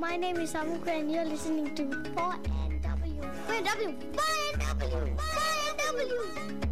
my name is Amuka and you're listening to 4NW. 4NW. 4NW. 4NW.